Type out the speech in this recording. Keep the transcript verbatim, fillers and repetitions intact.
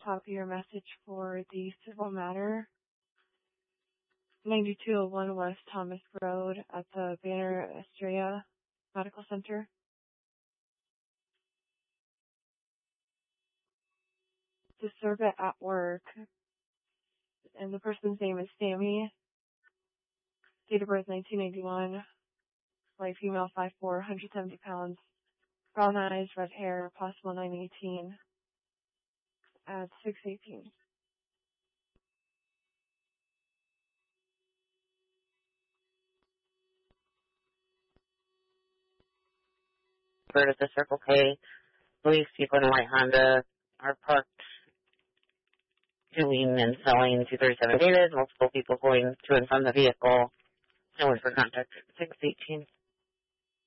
top of your message for the civil matter. ninety-two oh one West Thomas Road at the Banner Estrella Medical Center. To serve it at work. And the person's name is Sammy. Date of birth nineteen eighty-one. White female, five foot four, one hundred seventy pounds. Brown eyes, red hair, possible nine eighteen. At six eighteen. Bird at the Circle K. Police people in a white Honda are parked doing and selling two thirty-seven David. Multiple people going to and from the vehicle. No one for contact. six eighteen.